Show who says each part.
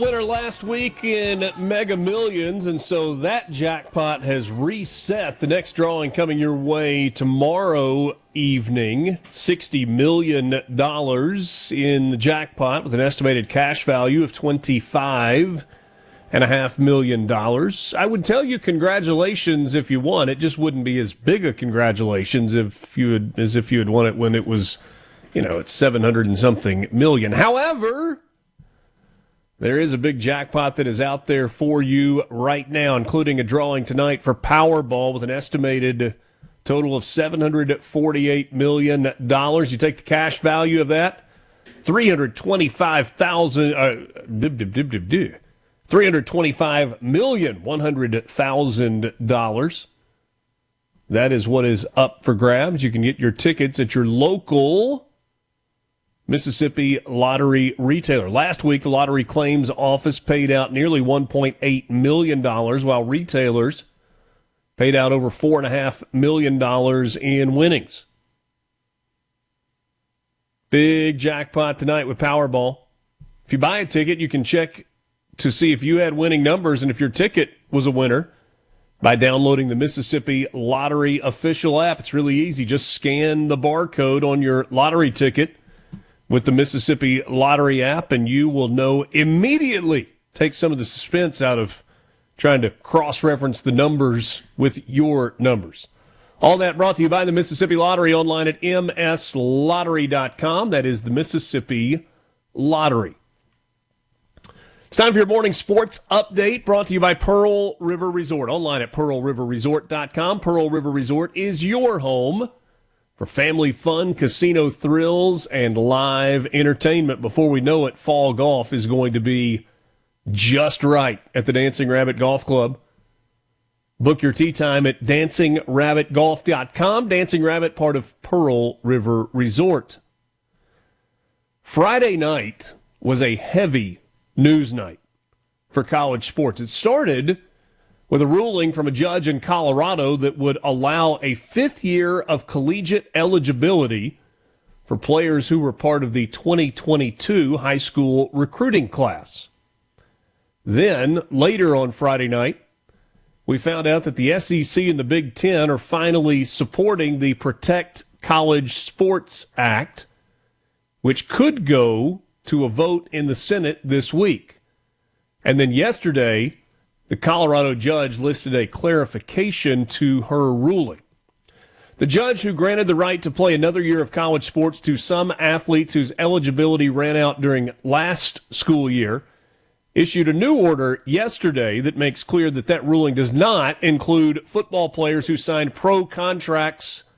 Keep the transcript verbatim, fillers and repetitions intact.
Speaker 1: Winner last week in Mega Millions, and so that jackpot has reset. The next drawing coming your way tomorrow evening, sixty million dollars in the jackpot with an estimated cash value of twenty-five and a half million dollars. I would tell you congratulations if you won. It just wouldn't be as big a congratulations if you had, as if you had won it when it was, you know, it's seven hundred and something million. However, there is a big jackpot that is out there for you right now, including a drawing tonight for Powerball with an estimated total of seven hundred forty-eight million dollars. You take the cash value of that, three hundred twenty-five thousand dollars, uh, three hundred twenty-five million one hundred thousand dollars. That is what is up for grabs. You can get your tickets at your local Mississippi lottery retailer. Last week, the lottery claims office paid out nearly one point eight million dollars, while retailers paid out over four point five million dollars in winnings. Big jackpot tonight with Powerball. If you buy a ticket, you can check to see if you had winning numbers and if your ticket was a winner by downloading the Mississippi Lottery official app. It's really easy. Just scan the barcode on your lottery ticket with the Mississippi Lottery app, and you will know immediately. Take some of the suspense out of trying to cross-reference the numbers with your numbers. All that brought to you by the Mississippi Lottery, online at m s lottery dot com. That is the Mississippi Lottery. It's time for your morning sports update, brought to you by Pearl River Resort, online at pearl river resort dot com. Pearl River Resort is your home for family fun, casino thrills, and live entertainment. Before we know it, fall golf is going to be just right at the Dancing Rabbit Golf Club. Book your tee time at dancing rabbit golf dot com. Dancing Rabbit, part of Pearl River Resort. Friday night was a heavy news night for college sports. It started with a ruling from a judge in Colorado that would allow a fifth year of collegiate eligibility for players who were part of the twenty twenty-two high school recruiting class. Then, later on Friday night, we found out that the S E C and the Big Ten are finally supporting the Protect College Sports Act, which could go to a vote in the Senate this week. And then yesterday, the Colorado judge listed a clarification to her ruling. The judge who granted the right to play another year of college sports to some athletes whose eligibility ran out during last school year issued a new order yesterday that makes clear that that ruling does not include football players who signed pro contracts